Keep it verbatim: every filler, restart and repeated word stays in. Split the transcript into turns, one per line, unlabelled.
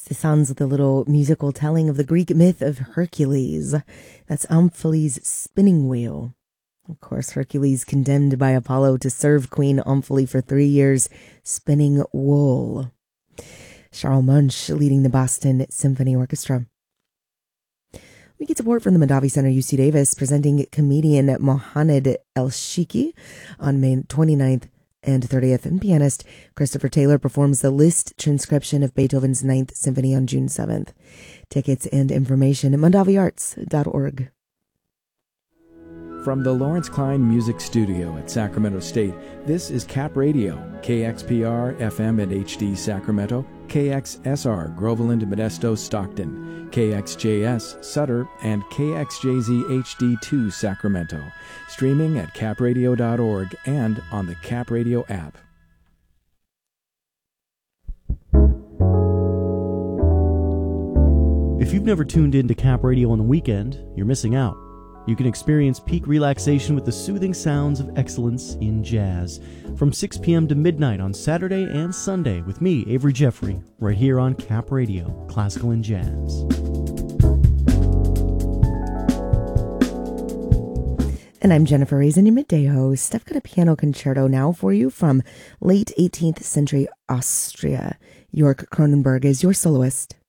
The sounds of the little musical telling of the Greek myth of Hercules. That's Omphale's spinning wheel. Of course, Hercules condemned by Apollo to serve Queen Omphale for three years, spinning wool. Charles Munch leading the Boston Symphony Orchestra. We get support from the Mondavi Center U C Davis, presenting comedian Mohamed El-Shiki on May twenty-ninth and thirtieth, and pianist Christopher Taylor performs the Liszt transcription of Beethoven's Ninth Symphony on June seventh. Tickets and information at mondavi arts dot org.
From the Lawrence Klein Music Studio at Sacramento State, this is Cap Radio, K X P R F M and H D Sacramento, K X S R Groveland, Modesto, Stockton, K X J S Sutter, and K X J Z H D two Sacramento. Streaming at cap radio dot org and on the Cap Radio app.
If you've never tuned in to Cap Radio on the weekend, you're missing out. You can experience peak relaxation with the soothing sounds of excellence in jazz from six p.m. to midnight on Saturday and Sunday with me, Avery Jeffrey, right here on Cap Radio, Classical and Jazz.
And I'm Jennifer Raisin, your midday host. I've got a piano concerto now for you from late eighteenth century Austria. Jörg Kronenberg is your soloist.